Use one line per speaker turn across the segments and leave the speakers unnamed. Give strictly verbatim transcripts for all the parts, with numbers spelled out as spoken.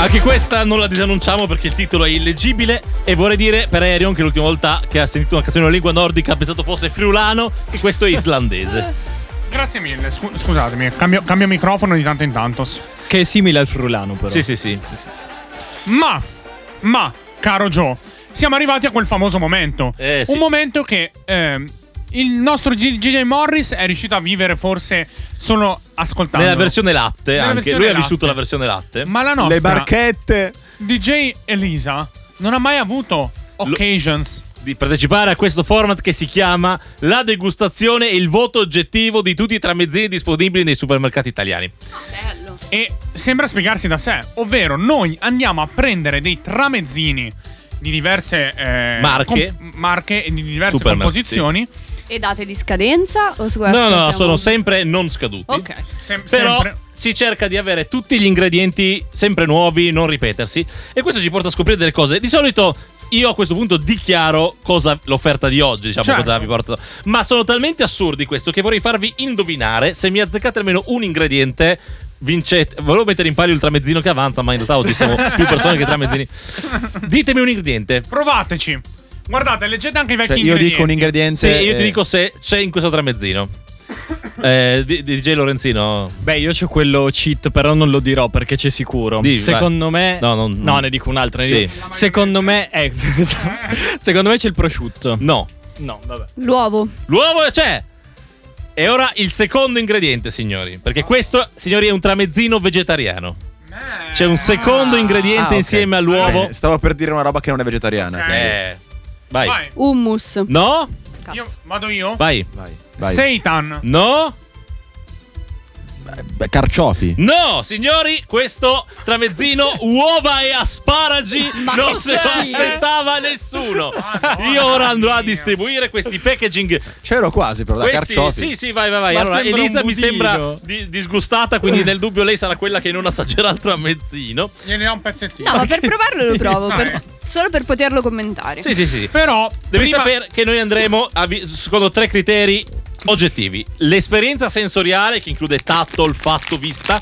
Anche questa non la disannunciamo perché il titolo è illeggibile. E vorrei dire per Arion che l'ultima volta che ha sentito una canzone in lingua nordica ha pensato fosse friulano, che questo è islandese.
Grazie mille, scu- scusatemi, cambio, cambio microfono di tanto in tanto.
Che è simile al friulano, però.
Sì, sì, sì.
sì, sì, sì.
Ma, ma, caro Joe, siamo arrivati a quel famoso momento.
Eh, sì.
Un momento che eh, il nostro G J Morris è riuscito a vivere forse solo ascoltando.
Nella versione latte,
Nella
anche
versione
lui ha
latte.
vissuto la versione latte.
Ma la nostra
Le barchette.
D J Elisa non ha mai avuto occasions
di partecipare a questo format che si chiama La degustazione e il voto oggettivo di tutti i tramezzini disponibili nei supermercati italiani.
Bello.
e sembra spiegarsi da sé, ovvero noi andiamo a prendere dei tramezzini di diverse eh,
Marche.
com- marche e di diverse
Supermercati.
composizioni.
E date di scadenza o su questo
No, no,
siamo-
sono sempre non scaduti.
Ok.
Sem-
Però
sempre.
si cerca di avere tutti gli ingredienti sempre nuovi, non ripetersi. E questo ci porta a scoprire delle cose. Di solito io a questo punto dichiaro cosa l'offerta di oggi, diciamo,
Certo.
cosa vi porto. Ma sono talmente assurdi questo che vorrei farvi indovinare. Se mi azzeccate almeno un ingrediente, vincete. Volevo mettere in palio il tramezzino che avanza, ma in realtà oggi siamo più persone che tramezzini. Ditemi un ingrediente.
Provateci. Guardate, leggete anche i vecchi
Cioè, io
ingredienti.
dico un
Sì,
ingrediente.
io ti
eh,
dico se c'è in questo tramezzino. Eh, D J Lorenzino.
Beh, io c'ho quello cheat, però non lo dirò perché c'è sicuro.
Di,
Secondo me.
No, non-
no, ne dico un'altra. Ne
Sì.
dico- Secondo me. Eh, secondo me c'è il prosciutto.
No.
No, vabbè.
L'uovo.
L'uovo c'è. E ora il secondo ingrediente, signori. Perché questo, signori, è un tramezzino vegetariano.
Eh.
C'è un secondo ingrediente
ah, ok.
insieme all'uovo.
Bene, stavo per dire una roba che non è vegetariana.
Ok.
quindi-
Eh. Vai.
Vai.
Hummus.
No?
Io, vado io?
Vai.
Vai, vai.
Seitan.
No?
Beh, carciofi.
No, signori, questo tramezzino uova e asparagi
Ma
non
che
se lo
schifo.
aspettava nessuno.
Madonna
Io ora andrò a
mia.
distribuire questi packaging.
C'ero quasi, però, da
Questi,
carciofi.
sì, sì, vai, vai, vai.
Ma
Allora,
sembra
Elisa
un
mi
budino.
sembra di- disgustata, quindi nel dubbio lei sarà quella che non assaggerà il tramezzino.
Gliene do un pezzettino.
No, ma per provarlo lo provo.
No,
per-
eh.
Solo per poterlo commentare.
Sì, sì, sì.
Però
Devi
prima-
sapere che noi andremo a vi- secondo tre criteri oggettivi: l'esperienza sensoriale, che include tatto, olfatto, vista,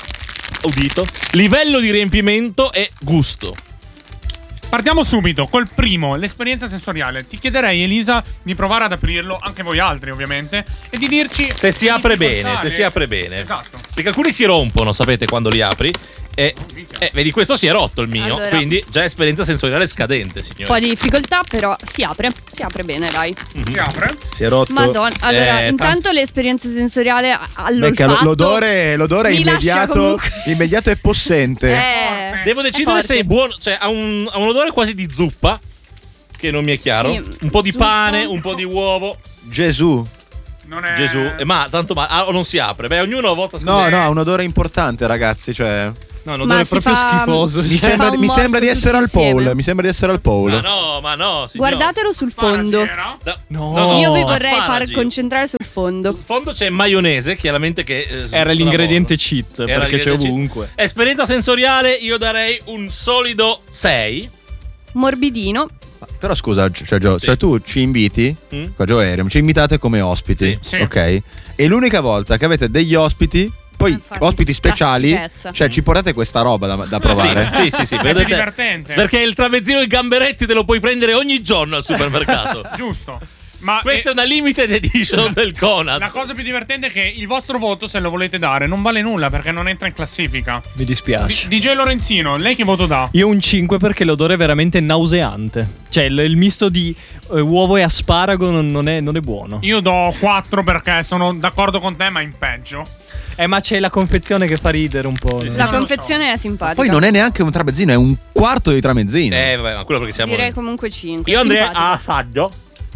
udito, livello di riempimento e gusto.
partiamo subito col primo, l'esperienza sensoriale. Ti chiederei, Elisa, di provare ad aprirlo, anche voi altri ovviamente, e di dirci
Se si
le
apre
difficoltà,
bene, se
le-
si apre bene.
Esatto.
Perché alcuni si rompono, sapete, quando li apri. E eh, vedi, questo si è rotto il mio.
Allora.
Quindi già esperienza sensoriale scadente,
Un
signori.
po' di difficoltà, però si apre. Si apre bene, dai.
Si apre.
Si è rotto.
Madonna. Allora,
Eh,
intanto l'esperienza sensoriale
Becca,
all'olfatto.
l'odore, l'odore è
mi lascia
immediato,
comunque-
immediato e possente.
Eh,
Devo decidere
è
se è
forte.
buono. Cioè, ha un, ha un odore quasi di zuppa, che non mi è chiaro.
Sì,
un po' di
zuppa.
pane, un po' di uovo.
Gesù.
Non è
Gesù. Eh, ma tanto ma ah, o non si apre. Beh, ognuno a volta
No,
scusa.
no, ha un odore importante, ragazzi. Cioè,
No, un
Ma
odore
si
proprio
fa-
schifoso.
mi
Cioè,
sembra,
fa un
mi
morso
sembra di
tutti
essere al
insieme.
pole. Mi sembra di essere al pole.
Ma no, ma no. signor.
Guardatelo sul fondo.
Sparagiera.
Da-
No.
Io vi vorrei
asparagi.
far concentrare sul fondo.
Sul fondo c'è maionese, chiaramente che eh,
Era
sulla
l'ingrediente
moda.
cheat,
Era
perché c'è
l'ingrediente cheat.
ovunque.
Esperienza sensoriale, io darei un solido sei.
Morbidino.
Però scusa, cioè, Gio,
Sì.
cioè tu ci inviti,
Mm?
qua Gio Erium, ci invitate come ospiti,
Sì. Sì.
ok? E l'unica volta che avete degli ospiti, poi
Infatti,
ospiti
sta
speciali,
schifezza.
cioè ci portate questa roba da, da provare.
Sì, sì, sì, sì,
È
vedete?
più divertente.
Perché il tramezzino e i gamberetti te lo puoi prendere ogni giorno al supermercato.
Giusto. Ma
Questa
eh,
è una limited edition del Conad.
la cosa più divertente è che il vostro voto, se lo volete dare, non vale nulla perché non entra in classifica.
Mi dispiace.
D J Lorenzino, lei che voto dà?
Io un cinque perché l'odore è veramente nauseante. Cioè, il, il misto di eh, uovo e asparago non, non è, non è buono.
Io do quattro perché sono d'accordo con te, ma in peggio.
Eh, ma c'è la confezione che fa ridere un po'. no?
La
non lo
confezione è simpatica.
Poi non è neanche un tramezzino, è un quarto di tramezzino.
Eh, vabbè, ma quello perché siamo.
Direi comunque cinque.
Io andrei
Simpatica.
a assaggio.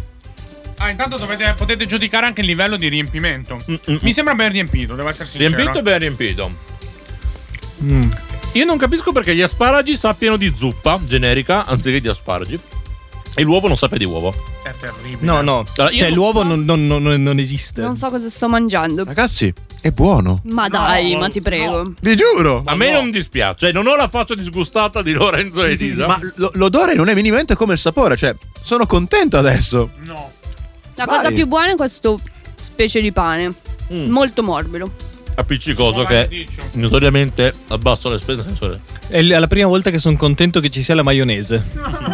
Ah, intanto dovete, potete giudicare anche il livello di riempimento.
Mm-mm.
Mi sembra ben riempito, devo essere sincero.
Riempito e ben riempito.
Mm.
Io non capisco perché gli asparagi sappiano di zuppa generica anziché di asparagi. E l'uovo non sappia di uovo.
È terribile.
No, no.
Allora, io
cioè,
non
l'uovo
so-
non, non- non- non esiste.
Non so cosa sto mangiando.
Ragazzi, è buono.
Ma dai,
No,
ma ti prego.
no.
Vi giuro.
A me
no.
non dispiace. Cioè, non ho la faccia disgustata di Lorenzo e Elisa.
Ma l- l'odore non è minimamente come il sapore, cioè sono contento adesso.
No.
La
Vai.
cosa più buona è questo specie di pane.
Mm.
Molto morbido.
appiccicoso
Oh,
che
malediccio.
notoriamente abbassa le spese sensoriali.
È l- è la prima volta che sono contento che ci sia la maionese.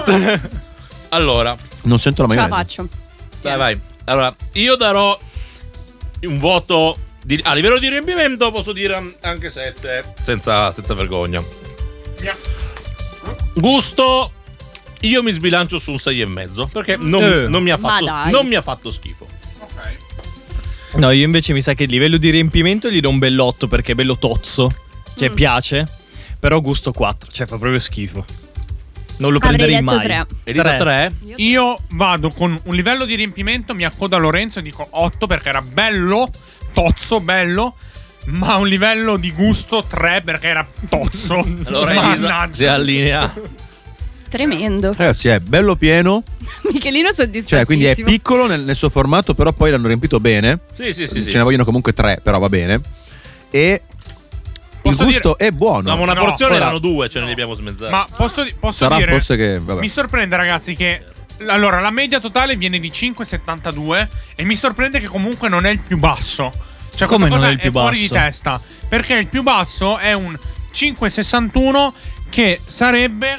Allora,
Non sento la
Ce la
maionese.
faccio.
vai, vai. Allora, io darò un voto di- a livello di riempimento, posso dire anche sette, senza, senza vergogna.
Via.
Gusto, io mi sbilancio su un sei e mezzo perché non,
Eh.
non mi ha
Ma
fatto,
dai.
non mi ha fatto schifo.
Ok.
No, io invece mi sa che il livello di riempimento gli do un bell'otto perché è bello tozzo. Cioè,
Mm.
piace. Però gusto quattro. Cioè, fa proprio schifo. Non lo
Avrei
prenderei
detto
mai.
tre.
Elisa tre?
Io vado con un livello di riempimento, mi accodo a Lorenzo e dico otto perché era bello, tozzo, bello, ma un livello di gusto tre perché era tozzo.
Allora Elisa si
Mannaggia.
allinea.
Tremendo.
Ragazzi, è bello pieno.
Michelino soddisfattissimo.
Cioè, quindi è piccolo nel, nel suo formato, però poi l'hanno riempito bene.
Sì, sì, sì, sì.
Ce ne vogliono comunque tre, però va bene. E il
Posso
gusto è buono.
No, ma una
No,
porzione
ora-
erano due, ce ne abbiamo smezzati.
Ma posso, di- posso
Sarà
dire,
forse che. Vabbè.
mi sorprende ragazzi che allora la media totale viene di cinque virgola settantadue e mi sorprende che comunque non è il più basso. Cioè
Come
questa
non
cosa
è il più
fuori di
basso?
testa, perché il più basso è un cinque virgola sessantuno che sarebbe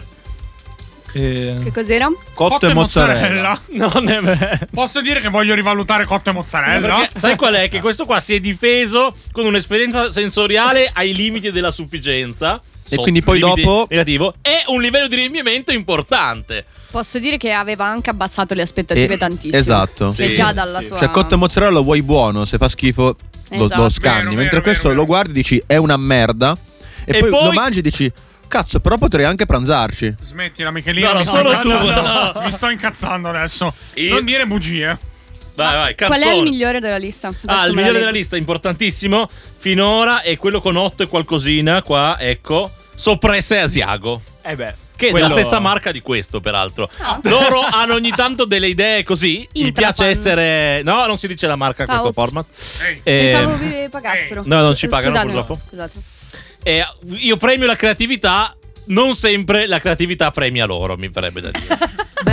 Eh,
Che cos'era?
Cotto e mozzarella.
non è vero.
Posso dire che voglio rivalutare cotto e mozzarella?
Perché sai qual è? Che questo qua si è difeso con un'esperienza sensoriale ai limiti della sufficienza.
E quindi poi
limiti
dopo-
negativo. E un livello di riempimento importante.
Posso dire che aveva anche abbassato le aspettative
Eh,
tantissimo.
esatto.
Che
Sì,
già dalla
sì.
sua.
Cioè, cotto e mozzarella lo vuoi buono, se fa schifo lo,
Esatto.
lo scanni.
Vero,
Mentre
vero,
questo
vero,
lo
vero.
guardi e dici è una merda. E,
E
poi,
poi-
lo mangi e dici cazzo, però potrei anche pranzarci.
Smettila Michelino,
No, no,
mi, sto
solo tu,
incazzando.
no.
mi sto incazzando adesso.
Io-
Non dire bugie.
Vai, vai,
Qual è il
canzone.
migliore della lista?
Ah,
Adesso
il
me la
migliore della
leggo.
lista, importantissimo. Finora è quello con otto e qualcosina. Qua, ecco. Soppressa e Asiago.
Eh beh.
Che è
quello-
la stessa marca di questo, peraltro.
Ah.
Loro hanno ogni tanto delle idee così. Mi
Intrapan.
piace essere. No, non si dice la marca a
Ah,
questo
ops.
format.
Ehi.
Eh,
Pensavo vi pagassero.
No, non ci pagano,
Scusate,
purtroppo.
Scusate.
eh, io premio la creatività. Non sempre la creatività premia loro, mi verrebbe da dire.